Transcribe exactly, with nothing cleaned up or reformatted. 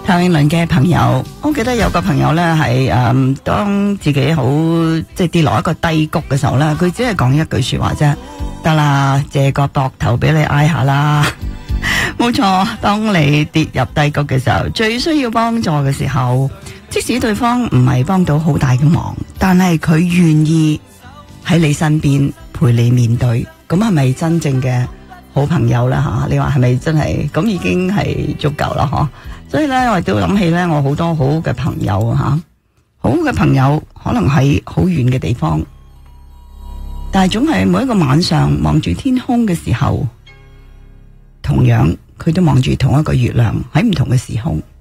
譚詠麟嘅朋友，我記得有個朋友咧係誒，當自己好即係跌落一個低谷嘅時候咧，佢只係講一句說話啫，得啦，借個膊頭俾你挨下啦。冇錯，當你跌入低谷嘅時候，最需要幫助嘅時候，即使對方唔係幫到好大嘅忙，但係佢願意喺你身邊陪你面對，咁係咪真正嘅好朋友啦？吓，你話係咪真係咁已經係足夠啦？嗬，所以咧我亦都諗起咧，我好多好嘅朋友吓，好嘅朋友可能喺好遠嘅地方，但係總係每一個晚上望住天空嘅時候，同樣佢都望住同一個月亮喺唔同嘅時空。